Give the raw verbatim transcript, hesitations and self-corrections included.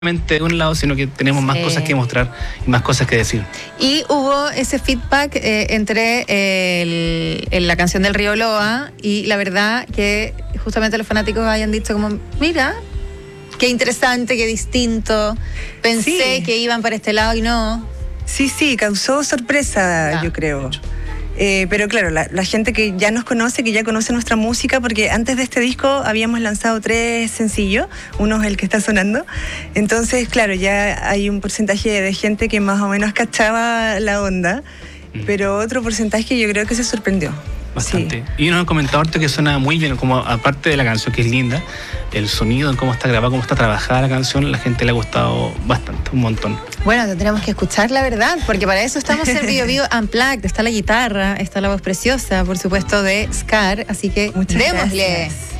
de un lado, sino que tenemos más Sí. cosas que mostrar y más cosas que decir. Y hubo ese feedback eh, entre eh, el, el- la canción del Río Loa y la verdad que justamente los fanáticos hayan dicho como, mira, qué interesante, qué distinto. Pensé Sí. que iban para este lado y no. Sí, sí, causó sorpresa, Ah, yo creo. Eh, pero claro, la, la gente que ya nos conoce, que ya conoce nuestra música, porque antes de este disco habíamos lanzado tres sencillos, uno es el que está sonando. Entonces, claro, ya hay un porcentaje de gente que más o menos cachaba la onda, Mm. pero otro porcentaje yo creo que se sorprendió. Bastante. Y nos han comentado ahorita que suena muy bien, como aparte de la canción que es linda, el sonido, en cómo está grabada, cómo está trabajada la canción, la gente le ha gustado bastante, un montón. Bueno, tendríamos que escuchar la verdad, porque para eso estamos en Bio Bio Unplugged. Está la guitarra, está la voz preciosa, por supuesto, de Scar, así que Muchas démosle. gracias.